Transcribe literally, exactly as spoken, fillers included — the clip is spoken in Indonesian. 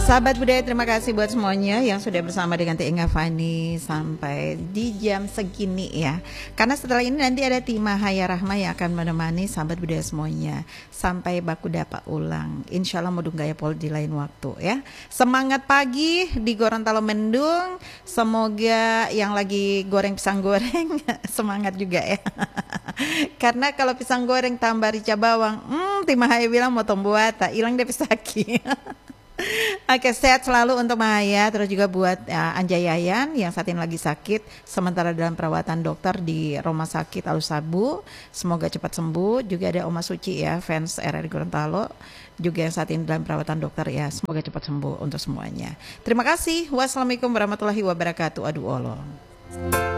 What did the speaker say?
Sahabat budaya, terima kasih buat semuanya yang sudah bersama dengan Teh Fani sampai di jam segini ya. Karena setelah ini nanti ada Tima Haya Rahma yang akan menemani sahabat budaya semuanya sampai baku dapat ulang. Insya Allah mudung gaya pol di lain waktu ya. Semangat pagi di Gorontalo mendung. Semoga yang lagi goreng pisang goreng semangat juga ya. Karena kalau pisang goreng tambah rica bawang, hmm, Tima Haya bilang mau tombuat tak hilang deh pisaki. Oke, sehat selalu untuk Mahaya, terus juga buat uh, Anjay Yayan yang saat ini lagi sakit sementara dalam perawatan dokter di Rumah Sakit Alusabu. Semoga cepat sembuh. Juga ada Oma Suci ya, fans R R Gorontalo juga yang saat ini dalam perawatan dokter ya. Semoga cepat sembuh untuk semuanya. Terima kasih. Wassalamualaikum warahmatullahi wabarakatuh. Aduh Allah.